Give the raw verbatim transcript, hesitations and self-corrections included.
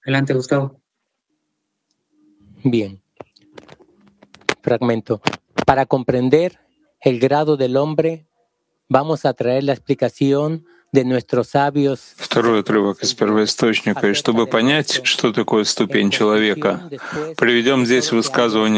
Adelante, Gustavo. Bien. Fragmento. Para comprender el grado del hombre, vamos a traer la explicación de nuestros sabios. Второй отрывок из первоисточника. И чтобы понять, что такое ступень человека, приведем здесь высказывание